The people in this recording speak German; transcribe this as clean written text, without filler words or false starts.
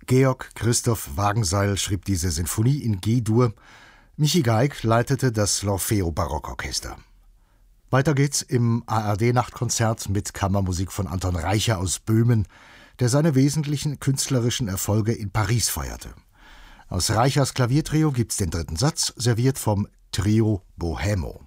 Georg Christoph Wagenseil schrieb diese Sinfonie in G-Dur. Michi Geig leitete das L'Orfeo Barockorchester. Weiter geht's im ARD-Nachtkonzert mit Kammermusik von Anton Reicher aus Böhmen, der seine wesentlichen künstlerischen Erfolge in Paris feierte. Aus Reichers Klaviertrio gibt's den dritten Satz, serviert vom Trio Bohemo.